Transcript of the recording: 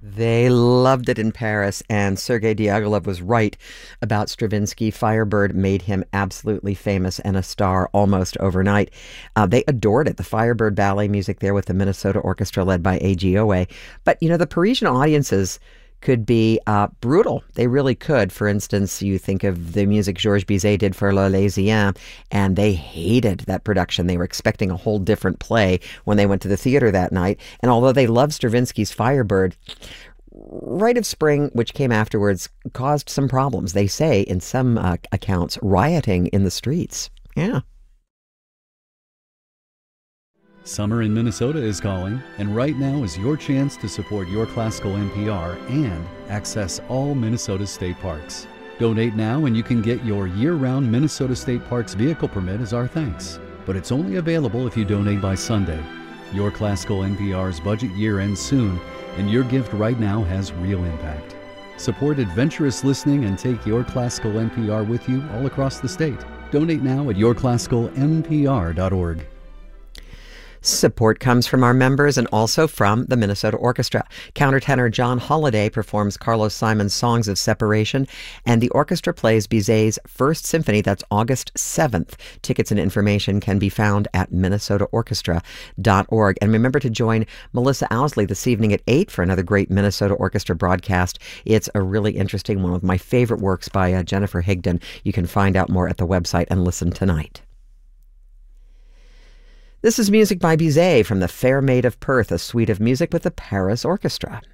They loved it in Paris, and Sergei Diaghilev was right about Stravinsky. Firebird made him absolutely famous and a star almost overnight. They adored it, the Firebird ballet music there with the Minnesota Orchestra led by AGOA. But, the Parisian audiences could be brutal. They really could. For instance, you think of the music Georges Bizet did for L'Arlésienne, and they hated that production. They were expecting a whole different play when they went to the theater that night. And although they loved Stravinsky's Firebird, Rite of Spring, which came afterwards, caused some problems. They say, in some accounts, rioting in the streets. Yeah. Summer in Minnesota is calling, and right now is your chance to support Your Classical NPR and access all Minnesota state parks. Donate now and you can get your year-round Minnesota State Parks vehicle permit as our thanks. But it's only available if you donate by Sunday. Your Classical NPR's budget year ends soon, and your gift right now has real impact. Support adventurous listening and take Your Classical NPR with you all across the state. Donate now at yourclassicalnpr.org. Support comes from our members and also from the Minnesota Orchestra. Countertenor John Holliday performs Carlos Simon's Songs of Separation, and the orchestra plays Bizet's First Symphony. That's August 7th. Tickets and information can be found at minnesotaorchestra.org. And remember to join Melissa Owsley this evening at 8 for another great Minnesota Orchestra broadcast. It's a really interesting one of my favorite works by Jennifer Higdon. You can find out more at the website and listen tonight. This is music by Bizet from The Fair Maid of Perth, a suite of music with the Paris Orchestra.